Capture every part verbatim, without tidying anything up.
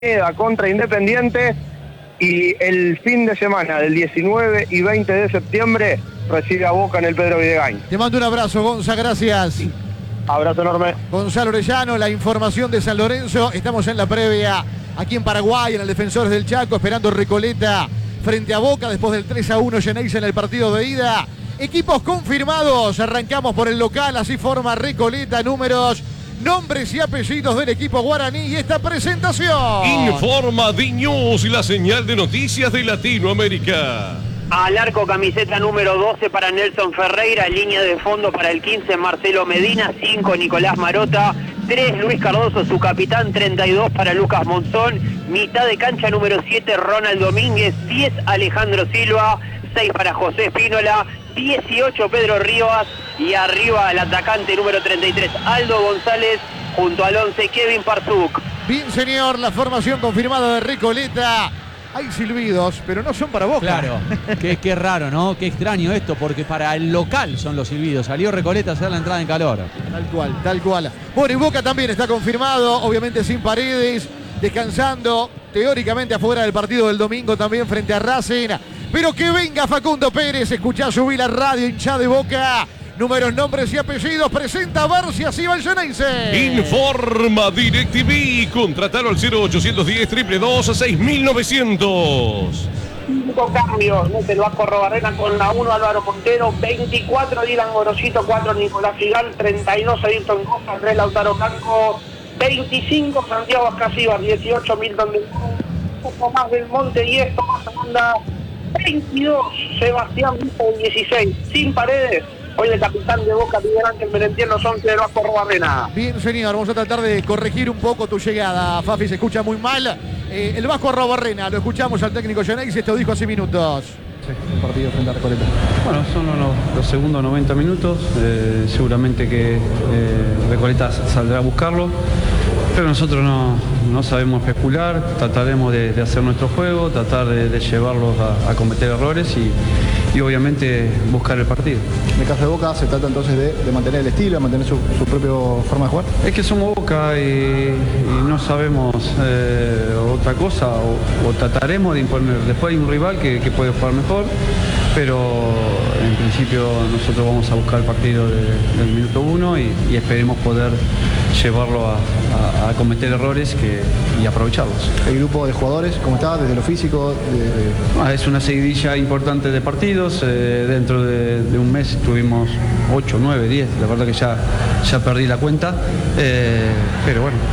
contra Independiente, y el fin de semana del diecinueve y veinte de septiembre recibe a Boca en el Pedro Videgain. Te mando un abrazo, Gonza, gracias. Abrazo enorme. Gonzalo Orellano, la información de San Lorenzo. Estamos en la previa aquí en Paraguay, en el Defensores del Chaco, esperando Recoleta frente a Boca después del tres a uno Geneise en el partido de ida. Equipos confirmados, arrancamos por el local, así forma Recoleta, números, nombres y apellidos del equipo guaraní y esta presentación. Informa D-News y la señal de noticias de Latinoamérica. Al arco camiseta número doce para Nelson Ferreira, línea de fondo para el quince Marcelo Medina, cinco Nicolás Marota, tres Luis Cardoso, su capitán, treinta y dos para Lucas Monzón, mitad de cancha número siete Ronald Domínguez, diez Alejandro Silva, seis para José Espínola, dieciocho Pedro Rivas y arriba el atacante número treinta y tres Aldo González junto al once Kevin Parzuk. Bien, señor, la formación confirmada de Recoleta. Hay silbidos, pero no son para Boca. Claro, qué, qué raro, ¿no? Qué extraño esto, porque para el local son los silbidos. Salió Recoleta a hacer la entrada en calor. Tal cual, tal cual. Bueno, y Boca también está confirmado, obviamente sin Paredes, descansando, teóricamente afuera del partido del domingo también frente a Racing. Pero que venga Facundo Pérez, escuchá, subí la radio, hinchá de Boca. Números, nombres y apellidos, presenta Barcia, así va el Geneise. Informa DirecTV, contratalo al cero ochocientos diez, dos dos dos, seis mil novecientos. Cinco cambios, mete el Vasco Robarrena con la uno Álvaro Montero, veinticuatro Dylan Gorosito, cuatro Nicolás Figal, treinta y dos Ayrton Costa, tres Lautaro Blanco, veinticinco Santiago Ascasíbar, dieciocho Milton del un poco más del Monte y esto más segunda, veintidós Sebastián Vito, dieciséis, sin Paredes. Hoy el capitán de Boca, Miguel Ángel Merentiel, los once del Vasco Robarrena. Bien, señor, vamos a tratar de corregir un poco tu llegada. Fafi, se escucha muy mal. Eh, el Vasco Robarrena, lo escuchamos al técnico Geneise, esto dijo hace minutos. Sí, el partido frente a Recoleta. Bueno, son los, los segundos noventa minutos. Eh, seguramente que eh, Recoleta saldrá a buscarlo. Pero nosotros no, no sabemos especular, trataremos de, de hacer nuestro juego, tratar de, de llevarlos a, a cometer errores y, y obviamente buscar el partido. En el caso de Boca se trata entonces de, de mantener el estilo, de mantener su, su propia forma de jugar. Es que somos Boca y, y no sabemos eh, otra cosa o, o trataremos de imponer. Después hay un rival que, que puede jugar mejor, pero en principio nosotros vamos a buscar el partido de, del minuto uno y, y esperemos poder llevarlo a, a, a cometer errores que, y aprovecharlos. ¿El grupo de jugadores cómo está? ¿Desde lo físico? De... Ah, es una seguidilla importante de partidos. Eh, dentro de, de un mes tuvimos ocho, nueve, diez. La verdad que ya, ya perdí la cuenta. Eh, pero bueno,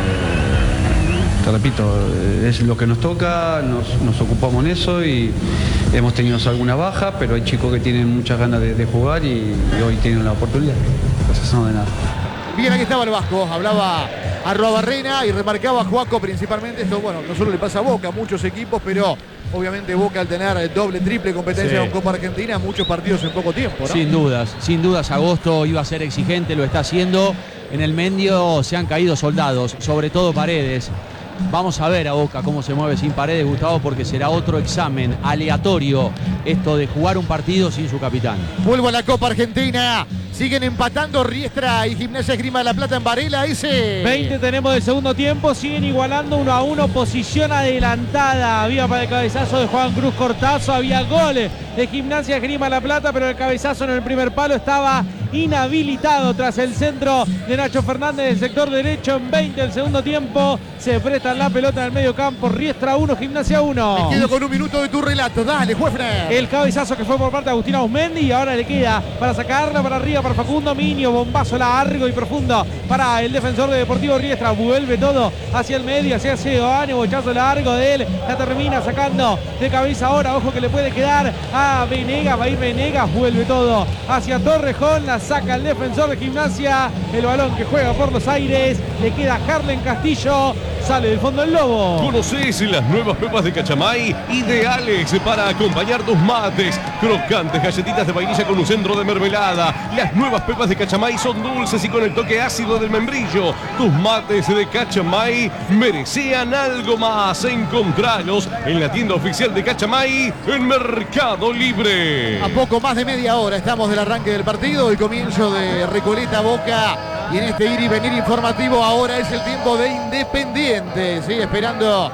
eh, te repito, es lo que nos toca, nos, nos ocupamos en eso y hemos tenido alguna baja, pero hay chicos que tienen muchas ganas de, de jugar y, y hoy tienen la oportunidad. Entonces no de nada. Bien, aquí estaba el Vasco, hablaba a Robarrena y remarcaba a Juaco principalmente esto, bueno, no solo le pasa a Boca, a muchos equipos, pero obviamente Boca al tener doble, triple competencia sí. con Copa Argentina, muchos partidos en poco tiempo, ¿no? Sin dudas, sin dudas, agosto iba a ser exigente, lo está haciendo. En el medio se han caído soldados, sobre todo Paredes. Vamos a ver a Boca cómo se mueve sin Paredes, Gustavo, porque será otro examen aleatorio esto de jugar un partido sin su capitán. Vuelvo a la Copa Argentina. Siguen empatando Riestra y Gimnasia Esgrima de la Plata en Varela. Ese veinte tenemos del segundo tiempo. Siguen igualando uno a uno. Posición adelantada. Había para el cabezazo de Juan Cruz Cortazo. Había goles de Gimnasia Esgrima de la Plata, pero el cabezazo en el primer palo estaba inhabilitado tras el centro de Nacho Fernández del sector derecho. En veinte del segundo tiempo se prestan la pelota en el medio campo. Riestra uno, Gimnasia uno. Me quedo con un minuto de tu relato. Dale, Juefner. El cabezazo que fue por parte de Agustín Ausmendi y ahora le queda para sacarla para arriba para Facundo Minio. Bombazo largo y profundo para el defensor de Deportivo Riestra. Vuelve todo hacia el medio, hacia Giovanni. Bochazo largo de él. La termina sacando de cabeza ahora. Ojo que le puede quedar a Venegas. Va a ir Venegas. Vuelve todo hacia Torrejón. La saca el defensor de Gimnasia. El balón que juega por los aires. Le queda Harlen Castillo. Sale del fondo el Lobo. ¿Conocés las nuevas pepas de Cachamay? Ideales para acompañar tus mates. Crocantes galletitas de vainilla con un centro de mermelada. Las nuevas pepas de Cachamay son dulces y con el toque ácido del membrillo. Tus mates de Cachamay merecían algo más. Encontralos en la tienda oficial de Cachamay en Mercado Libre. A poco más de media hora estamos del arranque del partido, el comienzo de Recoleta Boca. Y en este ir y venir informativo ahora es el tiempo de Independiente. caliente, sigue esperando